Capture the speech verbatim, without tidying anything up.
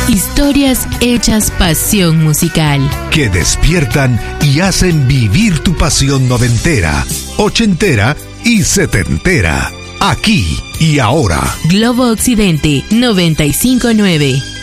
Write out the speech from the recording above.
Historias hechas pasión musical. Que despiertan y hacen vivir tu pasión noventera, ochentera y setentera. Aquí y ahora. Globo Occidente noventa y cinco punto nueve.